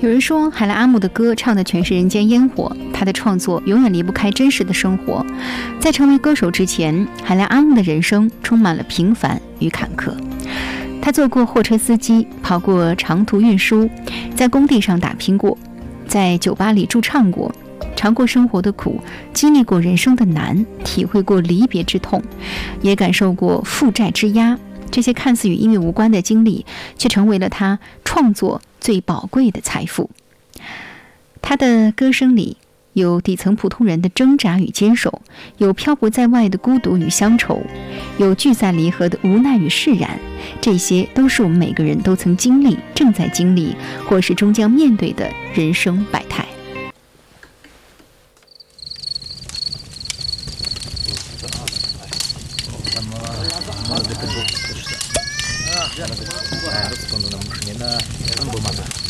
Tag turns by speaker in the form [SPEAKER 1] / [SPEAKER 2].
[SPEAKER 1] 有人说，海莱阿木的歌唱的全是人间烟火，他的创作永远离不开真实的生活。在成为歌手之前，海莱阿木的人生充满了平凡与坎坷。他做过货车司机，跑过长途运输，在工地上打拼过，在酒吧里驻唱过，尝过生活的苦，经历过人生的难，体会过离别之痛，也感受过负债之压。这些看似与音乐无关的经历，却成为了他创作最宝贵的财富。他的歌声里有底层普通人的挣扎与坚守，有漂泊在外的孤独与乡愁，有聚散离合的无奈与释然。这些都是我们每个人都曾经历、正在经历，或是终将面对的人生百态。
[SPEAKER 2] Respondendo na mochilina, vamos mandar.